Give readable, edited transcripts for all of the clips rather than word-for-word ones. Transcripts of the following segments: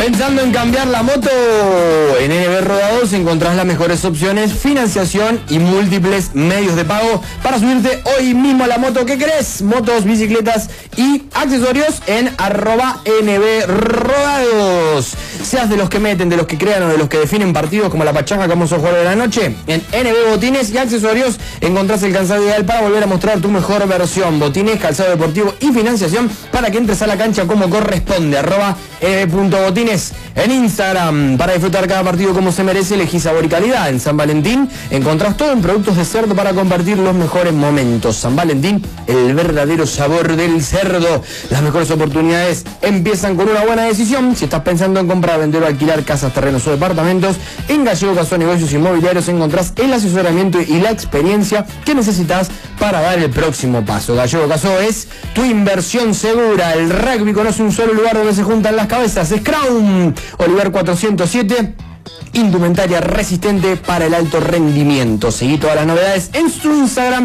Pensando en cambiar la moto, en NB Rodados encontrás las mejores opciones, financiación y múltiples medios de pago para subirte hoy mismo a la moto que querés. Motos, bicicletas y accesorios en @NB Rodados. Seas de los que meten, de los que crean o de los que definen partidos como la pachanga que vamos a jugar de la noche, en NB Botines y Accesorios encontrás el calzado ideal para volver a mostrar tu mejor versión. Botines, calzado deportivo y financiación para que entres a la cancha como corresponde. @NB.botines. En Instagram, para disfrutar cada partido como se merece, elegí sabor y calidad. En San Valentín encontrás todo en productos de cerdo para compartir los mejores momentos. San Valentín, el verdadero sabor del cerdo. Las mejores oportunidades empiezan con una buena decisión. Si estás pensando en comprar, vender o alquilar casas, terrenos o departamentos, en Gallego Casó Negocios Inmobiliarios encontrás el asesoramiento y la experiencia que necesitas para dar el próximo paso. Gallego Casó es tu inversión segura. El rugby conoce un solo lugar donde se juntan las cabezas. Es Crown, Oliver 407. Indumentaria resistente para el alto rendimiento. Seguí todas las novedades en su Instagram,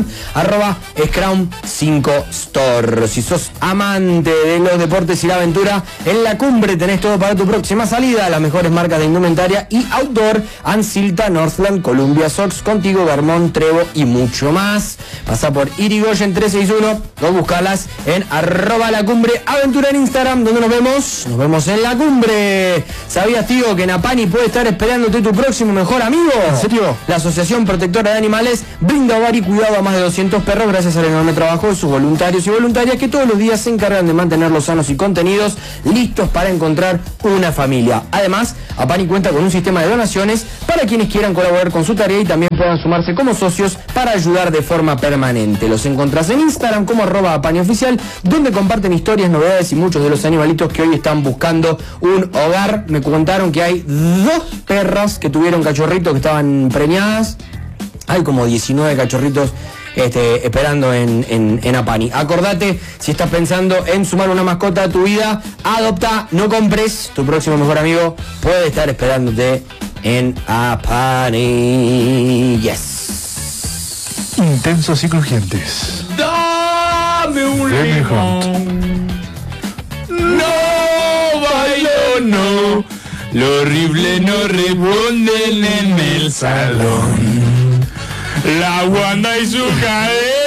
@Scrum5Store. Si sos amante de los deportes y la aventura, en La Cumbre tenés todo para tu próxima salida. Las mejores marcas de indumentaria y outdoor: Ansilta, Northland, Columbia, Sox, Contigo, Garmón, Trevo y mucho más. Pasá por Irigoyen 361 o buscalas en @La Cumbre Aventura en Instagram, donde nos vemos en La Cumbre. ¿Sabías, tío, que en Apani puede estar esperándote tu próximo mejor amigo? ¿En serio? La Asociación Protectora de Animales brinda hogar y cuidado a más de 200 perros gracias al enorme trabajo de sus voluntarios y voluntarias que todos los días se encargan de mantenerlos sanos y contenidos, listos para encontrar una familia. Además, Apani cuenta con un sistema de donaciones para quienes quieran colaborar con su tarea y también puedan sumarse como socios para ayudar de forma permanente. Los encontrás en Instagram como @ApaniOficial, donde comparten historias, novedades y muchos de los animalitos que hoy están buscando un hogar. Me contaron que hay 2 perras que tuvieron cachorritos que estaban preñadas. Hay como 19 cachorritos esperando en Apani. Acordate, si estás pensando en sumar una mascota a tu vida, adopta, no compres. Tu próximo mejor amigo puede estar esperándote en Apani. Yes. Intensos y crujientes. Dame un limón. No, bailo, no. Lo horrible no responden en el salón. La Wanda y su cadena.